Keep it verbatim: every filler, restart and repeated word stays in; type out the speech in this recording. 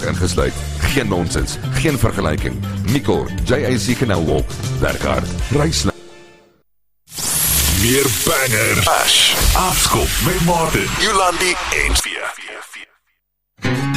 ingesluit. Geen nonsens, geen vergelyking. Nicole, J A C Canal werk hard, reis slim. Meer bangers. Ash, Afskop met Martin, Jolandi en Via.